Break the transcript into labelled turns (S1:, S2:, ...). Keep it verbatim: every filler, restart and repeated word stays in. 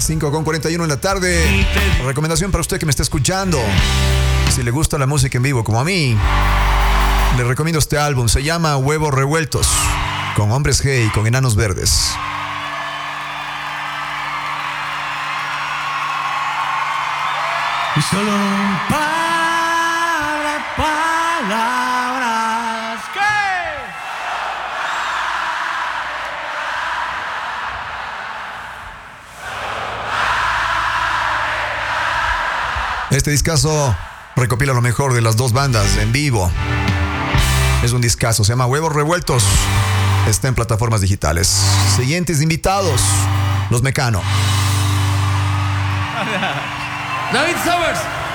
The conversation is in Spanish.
S1: cinco con cuarenta y uno en la tarde. Recomendación para usted que me está escuchando. Si le gusta la música en vivo como a mí, le recomiendo este álbum. Se llama Huevos Revueltos, con Hombres G y con Enanos Verdes.
S2: Y solo un par de palabras que...
S1: Este discazo recopila lo mejor de las dos bandas en vivo. Es un discazo, se llama Huevos Revueltos. Está en plataformas digitales. Siguientes invitados, Los Mecano.
S2: David Summers.